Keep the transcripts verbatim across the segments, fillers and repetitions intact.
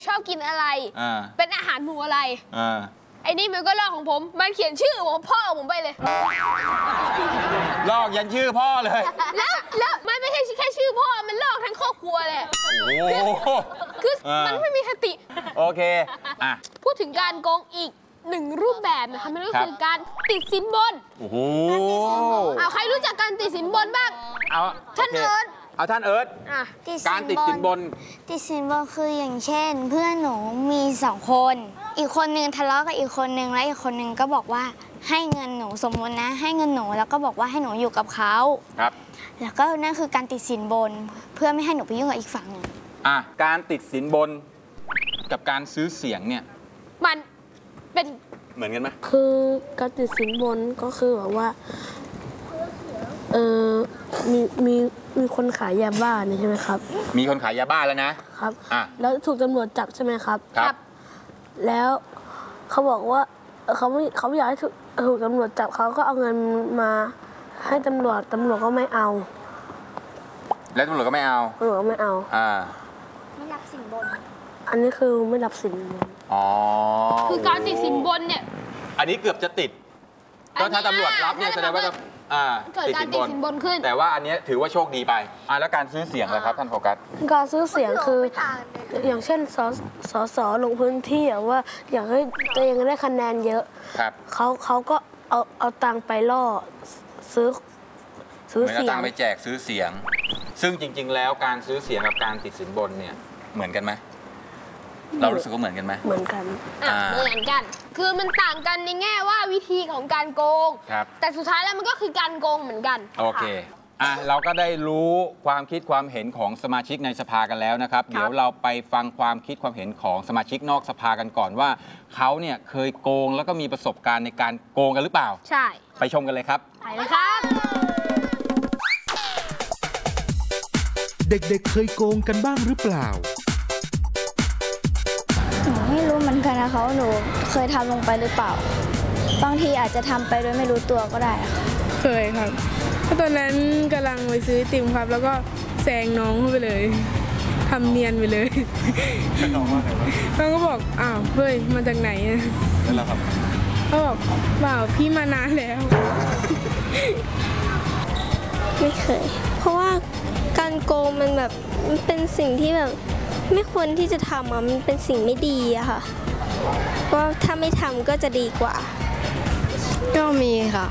ชอบกินอะไรเป็นอาหารหมู่อะไรไอ้นี่มันก็ลอกของผมมันเขียนชื่อของพ่อผมไปเลยลอกยันชื่อพ่อเลยแล้วแล้วมันไม่ใช่แค่ชื่อพ่อมันลอกทั้งครอบครัวเลยโอ้คือมันไม่มีสติโอเคอ่ะพูดถึงการโกงอีกหนึ่งรูปแบบนะคะมันก็คือการติดสินบนโอ้โหเอาใครรู้จักการติดสินบนบ้างเอาท่านเอิร์ธเอาท่านเอิร์ธการติดสินบนติดสินบนคืออย่างเช่นเพื่อนหนูมีสองคนอีกคนนึงทะเลาะกับอีกคนนึงแล้วอีกคนนึงก็บอกว่าให้เงินหนูสมมตินะให้เงินหนูแล้วก็บอกว่าให้หนูอยู่กับเขาครับแล้วก็นั่นคือการติดสินบนเพื่อไม่ให้หนูไปยุ่งกับอีกฝั่งหนึ่งอ่ะการติดสินบนกับการซื้อเสียงเนี่ยมันเป็นเหมือนกันไหมคือการติดสินบนก็คือแบบว่าเออมีมีมีคนขายยาบ้านี่ใช่ไหมครับมีคนขายยาบ้าแล้วนะครับอ่ะแล้วถูกตำรวจจับใช่ไหมครับครับแล้วเขาบอกว่าเขาไม่เขาไม่อยากให้ถูกตำรวจจับเขาก็เอาเงินมาให้ตำรวจตำรวจก็ไม่เอาแล้วตำรวจก็ไม่เอาตำรวจก็ไม่เอาอ่าไม่รับสินบนอันนี้คือไม่รับสินบนอ๋อคือการติดสินบนเนี่ยอันนี้เกือบจะติดก็ถ้าตำรวจรับเนี่ยแสดงว่าเกิดการติดสินบนขึ้นแต่ว่าอันนี้ถือว่าโชคดีไปอ่าแล้วการซื้อเสียงเลยครับท่านโฟกัสการซื้อเสียงคืออย่างเช่นสสสลงพื้นที่ว่าอยากให้ตัวเองได้คะแนนเยอะเขาเขาก็เอาเอาตังไปล่อซื้อซื้อเสียงเอาตังไปแจกซื้อเสียงซึ่งจริงๆแล้วการซื้อเสียงกับการติดสินบนเนี่ยเหมือนกันไหมเรารู้สึกว่าเหมือนกันไหมเหมือนกันอ่าเหมือนกันคือมันต่างกันในแง่ว่าวิธีของการโกงแต่สุดท้ายแล้วมันก็คือการโกงเหมือนกันโอเคอ่ะเราก็ได้รู้ความคิดความเห็นของสมาชิกในสภากันแล้วนะครับเดี๋ยวเราไปฟังความคิดความเห็นของสมาชิกนอกสภากันก่อนว่าเขาเนี่ยเคยโกงแล้วก็มีประสบการณ์ในการโกงกันหรือเปล่าใช่ไปชมกันเลยครับไปเลยครับเด็กๆเคยโกงกันบ้างหรือเปล่าหนูไม่รู้เหมือนกันนะเขาหนูเคยทำลงไปหรือเปล่าบางทีอาจจะทำไปโดยไม่รู้ตัวก็ได้ค่ะเคยครับเพราะตอนนั้นกำลังไปซื้อติ่มครับแล้วก็แซงน้องเข้าไปเลยทำเนียนไปเลยน้องว่าไงวะน้องก็บอกอ้าวเฮ้ยมาจากไหนอ่ะนั่นแหละครับเขาบอกเปล่าพี่มานานแล้วไม่เคยเพราะว่าการโกงมันแบบมันเป็นสิ่งที่แบบไม่ควรที่จะทำอ่ะมันเป็นสิ่งไม่ดีอะค่ะว่าถ้าไม่ทำก็จะดีกว่าก็มีค่ะ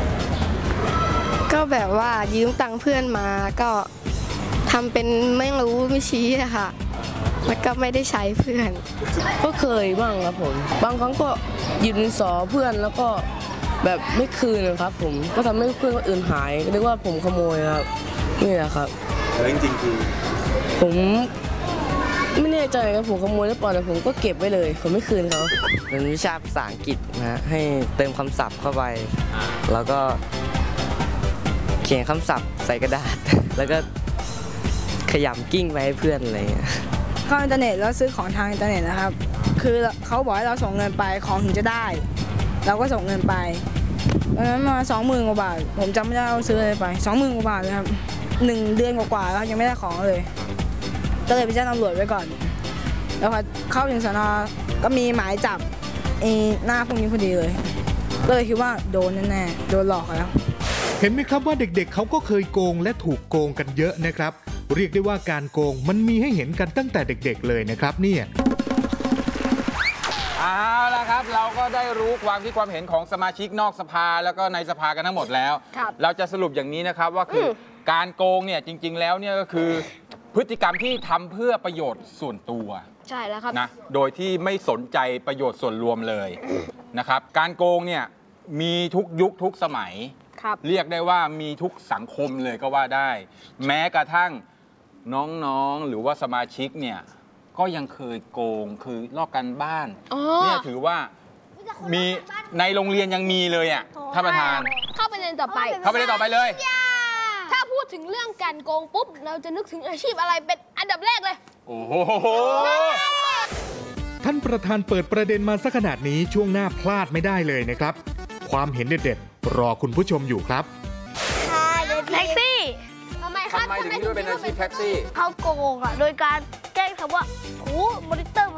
ก็แบบว่ายืมตังค์เพื่อนมาก็ทำเป็นไม่รู้ไม่ชี้อะค่ะแล้วก็ไม่ได้ใช้เพื่อนก็เคยบ้างครับผมบางครั้งก็ยืมสอเพื่อนแล้วก็แบบไม่คืนนะครับผมก็ทำให้เพื่อนคนอื่นหายก็นึกว่าผมขโมยครับนี่แหละครับแล้วจริงๆคือผมไม่แน่ใจครับผมขโมยหรือเปล่าแต่ผมก็เก็บไว้เลยผมไม่คืนเขาเป็นวิชาภาษาอังกฤษนะให้เติมคำศัพท์เข้าไปแล้วก็เขียนคำศัพท์ใส่กระดาษแล้วก็ขยำกิ้งไปให้เพื่อนอะไรเงี้ยเข้าอินเทอร์เน็ตแล้วซื้อของทางอินเทอร์เน็ตนะครับคือเขาบอกให้เราส่งเงินไปของถึงจะได้เราก็ส่งเงินไปตอนนั้นมาสองหมื่นกว่าบาทผมจำไม่ได้ว่าซื้ออะไรไปสองหมื่นกว่าบาทเลยครับหนึ่งเดือนกว่าๆแล้วยังไม่ได้ของเลยก็เลยไปแจ้งตำรวจไว้ก่อนแล้วพอเข้าถึงสน.ก็มีหมายจับหน้าพวกนี้พอดีเลยก็เลยคิดว่าโดนแน่ๆโดนหลอกแล้วเห็นไหมครับว่าเด็กๆเขาก็เคยโกงและถูกโกงกันเยอะนะครับเรียกได้ว่าการโกงมันมีให้เห็นกันตั้งแต่เด็กๆเลยนะครับเนี่ยเอาละครับเราก็ได้รู้ความคิดความเห็นของสมาชิกนอกสภาแล้วก็ในสภากันทั้งหมดแล้วเราจะสรุปอย่างนี้นะครับว่าคือการโกงเนี่ยจริงๆแล้วเนี่ยก็คือพฤติกรรมที่ทำเพื่อประโยชน์ส่วนตัวใช่แล้วครับนะโดยที่ไม่สนใจประโยชน์ส่วนรวมเลยนะครับการโกงเนี่ยมีทุกยุคทุกสมัยเรียกได้ว่ามีทุกสังคมเลยก็ว่าได้แม้กระทั่งน้องๆหรือว่าสมาชิกเนี่ยก็ยังเคยโกงคือลอกกันบ้านเนี่ยถือว่ามีในโรงเรียนยังมีเลยอ่ะท่านประธานเข้าไปเรียนต่อไปเข้าไปเรียนต่อไปเลยถ้าพูดถึงเรื่องการโกงปุ๊บเราจะนึกถึงอาชีพอะไรเป็นอันดับแรกเลยโอ้โหท่านประธานเปิดประเด็นมาสักขนาดนี้ช่วงหน้าพลาดไม่ได้เลยนะครับความเห็นเด็ดๆรอคุณผู้ชมอยู่ครับแท็กซี่ทำไมครับทำไมถึงคิดว่าเป็นอาชีพแท็กซี่เขาโกงอ่ะโดยการแกล้งคำว่าโอ้มอนิเตอร์